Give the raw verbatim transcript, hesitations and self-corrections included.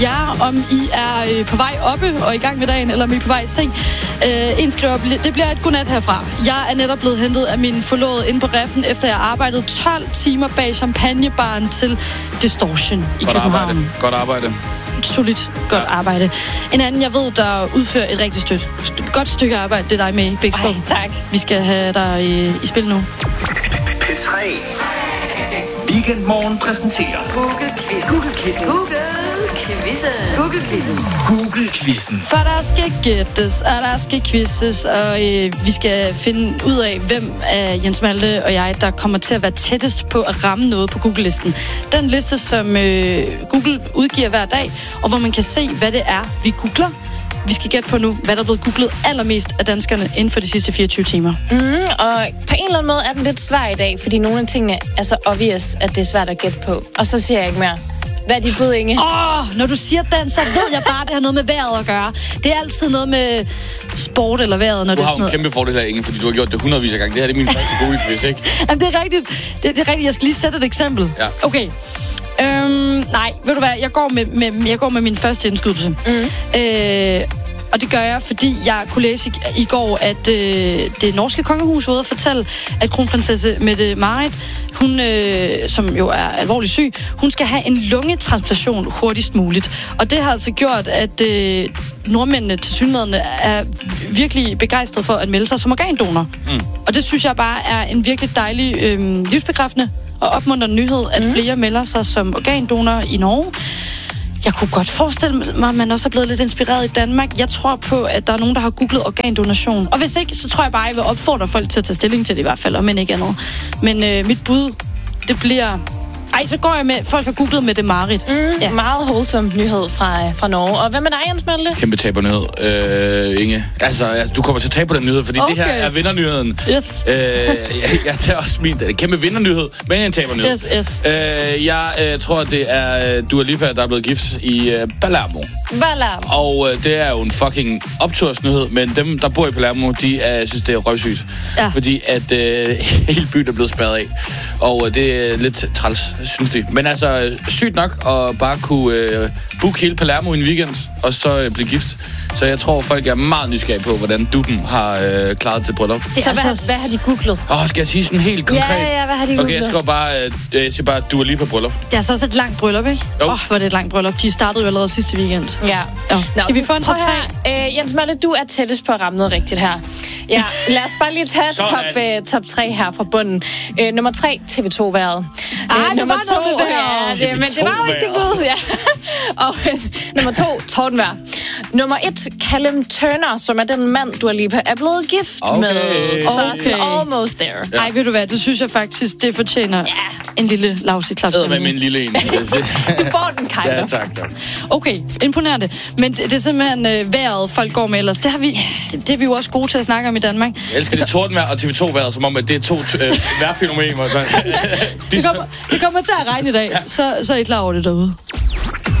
Ja, om I er øh, på vej oppe og i gang med dagen, eller om I er på vej i seng. Øh, en skriver, det bliver et godnat herfra. Jeg er netop blevet hentet af min forlovede inde på Reffen, efter jeg arbejdede tolv timer bag champagnebaren til Distortion i Godt København. Arbejde. Godt arbejde. Solidt godt ja. arbejde. En anden, jeg ved, der udfører et rigtig støt. St- godt stykke arbejde, det er dig med, Big Skov. Tak. Vi skal have dig i, i spil nu. P tre. Weekendmorgen præsenterer Google-quizzen. Google-quizzen. Google-quizzen. Google-quizzen. Google-quizzen. For der skal gættes, og der skal quizzes, og øh, vi skal finde ud af, hvem af Jens Malte og jeg, der kommer til at være tættest på at ramme noget på Google-listen. Den liste, som øh, Google udgiver hver dag, og hvor man kan se, hvad det er, vi googler. Vi skal gætte på nu, hvad der er blevet googlet allermest af danskerne inden for de sidste fireogtyve timer. Mm, og på en eller anden måde er den lidt svær i dag, fordi nogle af tingene er så obvious, at det er svært at gætte på. Og så siger jeg ikke mere. Hvad er dit bud, Inge? Åh, oh, når du siger den, så ved jeg bare, at det har noget med vejret at gøre. Det er altid noget med sport eller vejret, når du det er sådan noget. Du har noget. en kæmpe fordel her, Inge, fordi du har gjort det hundredvis af gange. Det her det er min første Google-quiz, ikke? Jamen, det er rigtigt. Det, det er rigtigt. Jeg skal lige sætte et eksempel. Ja. Okay. Øhm, nej, ved du hvad? Jeg går med, med, jeg går med min første indskydelse. Mm. Øh, og det gør jeg, fordi jeg kunne læse i, i går, at øh, det norske kongehus var ude at fortælle, at kronprinsesse Mette-Marit, hun, øh, som jo er alvorligt syg, hun skal have en lungetransplantation hurtigst muligt. Og det har altså gjort, at øh, nordmændene tilsyneladende er virkelig begejstrede for at melde sig som organdonor. Mm. Og det synes jeg bare er en virkelig dejlig øh, livsbekræftende og opmuntrende nyhed, at mm. flere melder sig som organdonor i Norge. Jeg kunne godt forestille mig, at man også er blevet lidt inspireret i Danmark. Jeg tror på, at der er nogen, der har googlet organdonation. Og hvis ikke, så tror jeg bare, at jeg vil opfordre folk til at tage stilling til det i hvert fald, om ikke andet. Men øh, mit bud, det bliver... Ej, så går jeg med, folk har googlet med det Marit. Mm, ja. Meget wholesome nyhed fra, fra Norge. Og hvad med dig, Jens Malte? Kæmpe tabernyhed, øh, Inge. Altså, ja, du kommer til at tabe på den nyhed, fordi okay. det her er vindernyheden. Yes. Øh, jeg, jeg tager også min kæmpe vindernyhed, men en tabernyhed. Yes, yes. Øh, jeg øh, tror, det er Dua Lipa, der er blevet gift i øh, Palermo. Palermo. Og øh, det er jo en fucking optursnyhed, men dem, der bor i Palermo, de øh, synes, det er røvsygt. Ja. Fordi at øh, hele byen er blevet spærret af. Og øh, det er lidt træls, synes de. Men altså, sygt nok at bare kunne øh, booke hele Palermo i en weekend, og så øh, blive gift. Så jeg tror, folk er meget nysgerrige på, hvordan Duben har øh, klaret det bryllup. Det, så altså, hvad, hvad har de googlet? Åh, skal jeg sige sådan helt konkret? Ja, ja, hvad har de googlet? Okay, jeg skriver bare, øh, jeg siger bare, Dua Lipa bryllup. Det er så også et langt bryllup, ikke? Åh, oh. oh, hvor er det et langt bryllup. De startede jo allerede sidste weekend. Ja. Nå, skal vi få en top tre? Øh, Jens Malte, du er tættest på at ramme noget rigtigt her. Ja, lad os bare lige tage top, øh, top tre her fra bunden. Øh, nummer tre, T V to-vejret. Ej, øh, nummer to, ja, det, men det var jo ikke det bud, ja. Og øh, nummer to, tordenvejr. Nummer et, Callum Turner, som er den mand, Dua Lipa er blevet gift okay. med. Så okay. almost there. Ja. Ej, ved du hvad, det synes jeg faktisk, det fortjener ja. en lille lavs i klaps. Æder med min lille en. Du får den, kind ja, of. tak, tak. Okay, imponerende. Men det, det er simpelthen øh, vejret, folk går med ellers. Det, har vi, det, det er vi jo også gode til at snakke om i Danmark. Jeg elsker det tordenvejr og T V to-vejret, som om at det er to øh, vejrfænomener. det, kommer, det kommer til at regne i dag, ja. så, så er I klar over det derude.